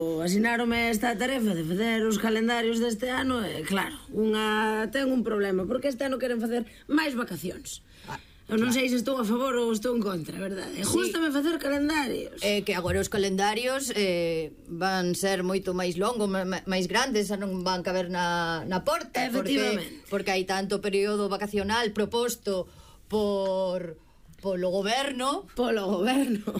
Asinárome esta tarefa de facer os calendarios deste ano e, claro, unha ten un problema, porque este ano queren facer máis vacacións. Eu non sei se estou a favor ou estou en contra, verdade? Gústame facer calendarios. Que agora os calendarios van ser moito máis longos, máis grandes, xa non van caber na porta. Efectivamente. Porque hai tanto período vacacional proposto polo goberno.